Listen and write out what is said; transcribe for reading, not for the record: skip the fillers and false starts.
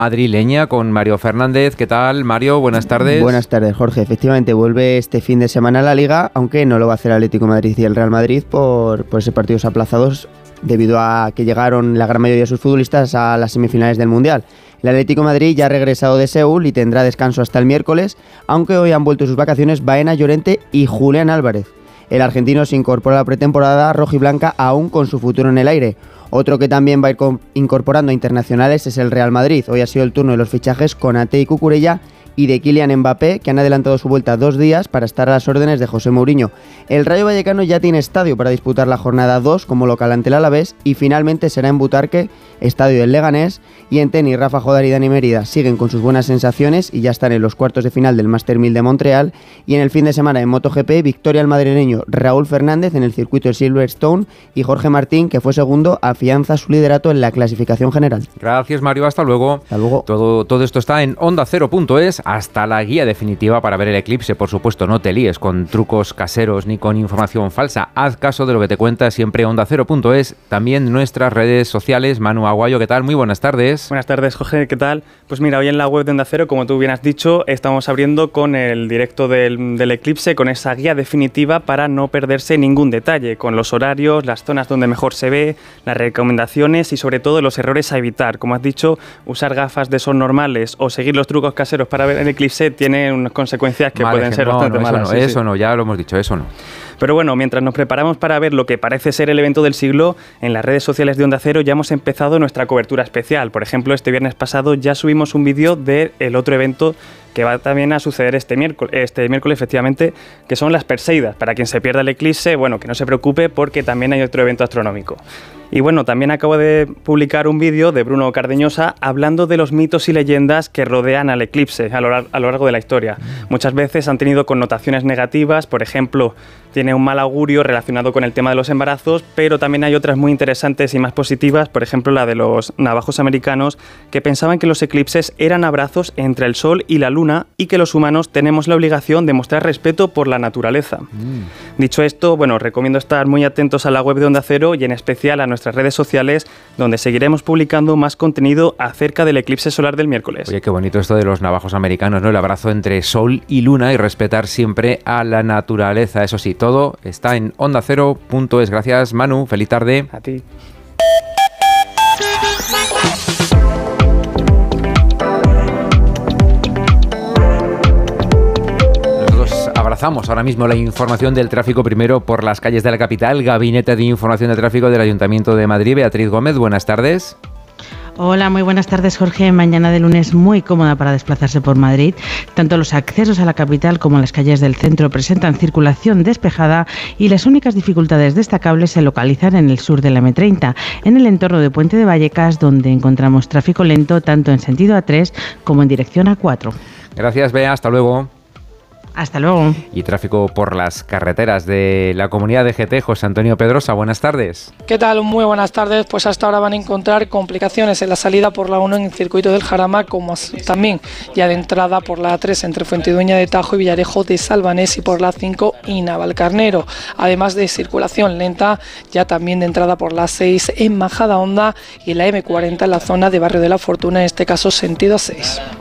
madrileña con Mario Fernández. ¿Qué tal, Mario? Buenas tardes. Buenas tardes, Jorge. Efectivamente, vuelve este fin de semana la Liga, aunque no lo va a hacer el Atlético de Madrid y el Real Madrid por esos partidos aplazados debido a que llegaron la gran mayoría de sus futbolistas a las semifinales del Mundial. El Atlético de Madrid ya ha regresado de Seúl y tendrá descanso hasta el miércoles, aunque hoy han vuelto sus vacaciones Baena Llorente y Julián Álvarez. El argentino se incorpora a la pretemporada rojiblanca aún con su futuro en el aire. Otro que también va a ir incorporando a internacionales es el Real Madrid. Hoy ha sido el turno de los fichajes Konaté y Cucurella y de Kylian Mbappé, que han adelantado su vuelta 2 días para estar a las órdenes de José Mourinho. El Rayo Vallecano ya tiene estadio para disputar la jornada 2 como local ante el Alavés y finalmente será en Butarque, estadio del Leganés. Y en tenis, Rafa Jodar y Dani Mérida siguen con sus buenas sensaciones y ya están en los cuartos de final del Master 1000 de Montreal. Y en el fin de semana en MotoGP, victoria al madrileño Raúl Fernández en el circuito de Silverstone y Jorge Martín, que fue segundo, afianza su liderato en la clasificación general. Gracias, Mario. Hasta luego. Hasta luego. Todo esto está en OndaCero.es. Hasta la guía definitiva para ver el eclipse. Por supuesto, no te líes con trucos caseros ni con información falsa. Haz caso de lo que te cuenta siempre OndaCero.es. También nuestras redes sociales. Manu Aguayo, ¿qué tal? Muy buenas tardes. Buenas tardes, Jorge, ¿qué tal? Pues mira, hoy en la web de Onda Cero, como tú bien has dicho, estamos abriendo con el directo del eclipse, con esa guía definitiva para no perderse ningún detalle, con los horarios, las zonas donde mejor se ve, las recomendaciones y sobre todo los errores a evitar. Como has dicho, usar gafas de sol normales o seguir los trucos caseros para ver el eclipse tiene unas consecuencias que pueden ser bastante malas. Eso no, ya lo hemos dicho, eso no. Pero bueno, mientras nos preparamos para ver lo que parece ser el evento del siglo, en las redes sociales de Onda Cero ya hemos empezado nuestra cobertura especial. Por ejemplo, este viernes pasado ya subimos un vídeo del otro evento que va también a suceder este miércoles efectivamente, que son las Perseidas. Para quien se pierda el eclipse, bueno, que no se preocupe porque también hay otro evento astronómico. Y bueno, también acabo de publicar un vídeo de Bruno Cardeñosa hablando de los mitos y leyendas que rodean al eclipse a lo largo de la historia. Muchas veces han tenido connotaciones negativas, por ejemplo, tiene un mal augurio relacionado con el tema de los embarazos, pero también hay otras muy interesantes y más positivas, por ejemplo la de los navajos americanos, que pensaban que los eclipses eran abrazos entre el Sol y la Luna y que los humanos tenemos la obligación de mostrar respeto por la naturaleza. Dicho esto, bueno, os recomiendo estar muy atentos a la web de Onda Cero y en especial a nuestras redes sociales, donde seguiremos publicando más contenido acerca del eclipse solar del miércoles. Oye, qué bonito esto de los navajos americanos, ¿no? El abrazo entre Sol y Luna y respetar siempre a la naturaleza. Eso sí, todo está en OndaCero.es. Gracias, Manu. Feliz tarde. A ti. Abrazamos ahora mismo la información del tráfico primero por las calles de la capital. Gabinete de Información de Tráfico del Ayuntamiento de Madrid. Beatriz Gómez, buenas tardes. Hola, muy buenas tardes, Jorge. Mañana de lunes muy cómoda para desplazarse por Madrid. Tanto los accesos a la capital como las calles del centro presentan circulación despejada y las únicas dificultades destacables se localizan en el sur de la M30, en el entorno de Puente de Vallecas, donde encontramos tráfico lento tanto en sentido A3 como en dirección A4. Gracias, Bea. Hasta luego. Hasta luego. Y tráfico por las carreteras de la comunidad de GT. José Antonio Pedrosa, buenas tardes. ¿Qué tal? Muy buenas tardes. Pues hasta ahora van a encontrar complicaciones en la salida por la 1 en el circuito del Jarama, como también ya de entrada por la A3 entre Fuentidueña de Tajo y Villarejo de Salvanés y por la 5 y Navalcarnero. Además de circulación lenta, ya también de entrada por la 6 en Majadahonda y la M40 en la zona de Barrio de la Fortuna, en este caso sentido 6.